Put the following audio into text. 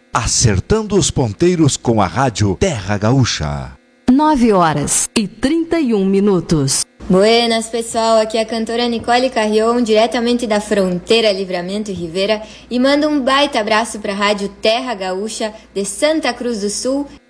Acertando os ponteiros com a rádio Terra Gaúcha. 9h31. Buenas, pessoal, aqui é a cantora Nicole Carrion, diretamente da fronteira Livramento e Rivera, e mando um baita abraço para a rádio Terra Gaúcha de Santa Cruz do Sul